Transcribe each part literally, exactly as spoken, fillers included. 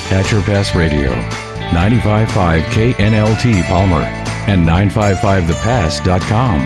Hatcher Pass Radio, ninety-five point five K N L T Palmer, and nine five five the pass dot com.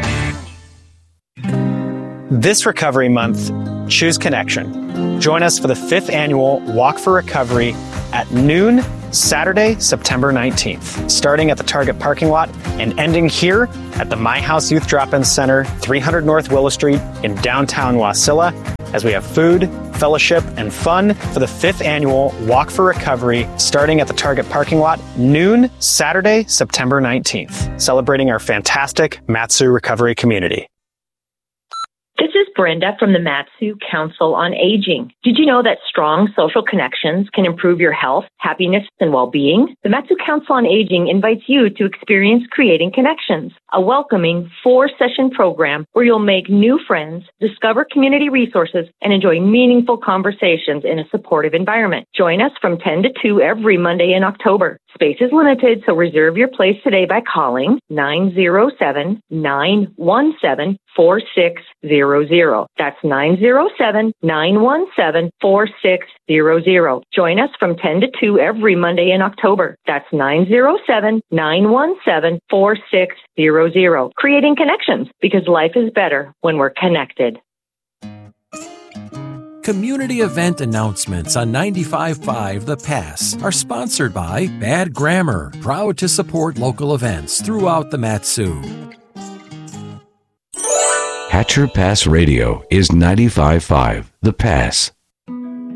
This recovery month, choose connection. Join us for the fifth annual Walk for Recovery at noon, Saturday, September nineteenth, starting at the Target parking lot and ending here at the My House Youth Drop-In Center, three hundred North Willow Street in downtown Wasilla, as we have food, fellowship, and fun for the fifth annual Walk for Recovery, starting at the Target parking lot, noon, Saturday, September nineteenth, celebrating our fantastic Mat-Su recovery community. This is Brenda from the Mat-Su Council on Aging. Did you know that strong social connections can improve your health, happiness, and well-being? The Mat-Su Council on Aging invites you to experience Creating Connections, a welcoming four-session program where you'll make new friends, discover community resources, and enjoy meaningful conversations in a supportive environment. Join us from ten to two every Monday in October. Space is limited, so reserve your place today by calling nine zero seven, nine one seven, four six zero zero. That's nine zero seven, nine one seven, four six zero zero. Join us from ten to two every Monday in October. That's nine zero seven, nine one seven, four six zero zero. Creating connections, because life is better when we're connected. Community event announcements on ninety-five point five The Pass are sponsored by Bad Grammar, proud to support local events throughout the Mat-Su. Hatcher Pass Radio is ninety-five point five The Pass.